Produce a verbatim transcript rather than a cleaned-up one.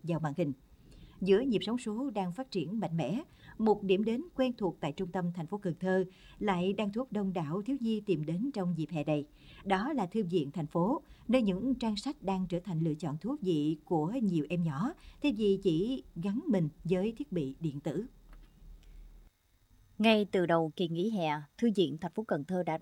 vào màn hình. Giữa nhịp sống số đang phát triển mạnh mẽ, một điểm đến quen thuộc tại trung tâm thành phố Cần Thơ lại đang thu hút đông đảo thiếu nhi tìm đến trong dịp hè này. Đó là thư viện thành phố, nơi những trang sách đang trở thành lựa chọn thú vị của nhiều em nhỏ, thay vì chỉ gắn mình với thiết bị điện tử. Ngay từ đầu kỳ nghỉ hè, Thư viện thành phố Cần Thơ đã